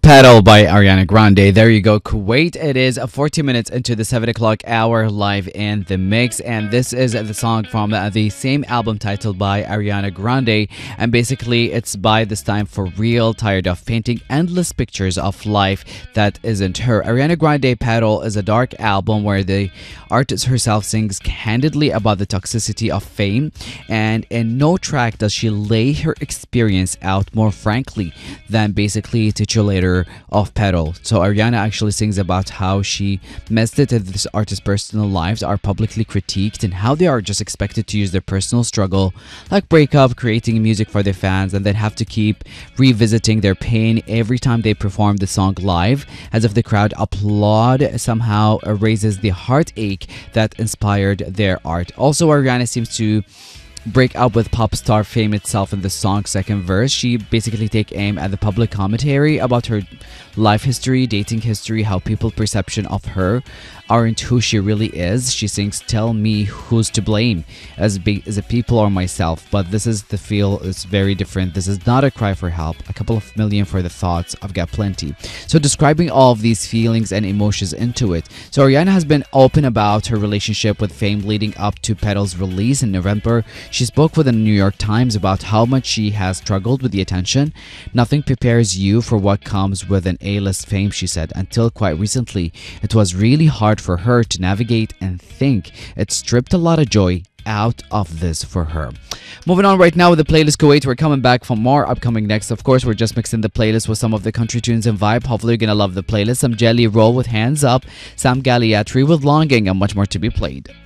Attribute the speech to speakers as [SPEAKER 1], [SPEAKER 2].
[SPEAKER 1] Pedal by Ariana Grande. There you go, Kuwait. It is 40 minutes into the 7 o'clock hour live in the mix. And this is the song from the same album titled by Ariana Grande. And basically, it's by this time for real, tired of painting endless pictures of life that isn't her. Ariana Grande Pedal is a dark album where the artist herself sings candidly about the toxicity of fame. And in no track does she lay her experience out more frankly than basically titulator of Pedal. So Ariana actually sings about how she missed it that this artist's personal lives are publicly critiqued and how they are just expected to use their personal struggle, like breakup, creating music for their fans, and then have to keep revisiting their pain every time they perform the song live, as if the crowd applaud somehow erases the heartache that inspired their art. Also, Ariana seems to break up with pop star fame itself in the song's second verse. She basically take aim at the public commentary about her life history, dating history, how people perception of her aren't who she really is. She sings, "Tell me who's to blame, as the people or myself." But this is the feel is very different. This is not a cry for help. A couple of million for the thoughts. I've got plenty. So describing all of these feelings and emotions into it. So Ariana has been open about her relationship with fame leading up to Pedal's release in November. She spoke with the New York Times about how much she has struggled with the attention. "Nothing prepares you for what comes with an A-list fame," she said. "Until quite recently, it was really hard for her to navigate and think. It stripped a lot of joy out of this for her." Moving on right now with the playlist Kuwait. We're coming back for more upcoming next. Of course, we're just mixing the playlist with some of the country tunes and vibe. Hopefully you're gonna love the playlist. Some Jelly Roll with Hands Up, Sam Galiatri with Longing, and much more to be played.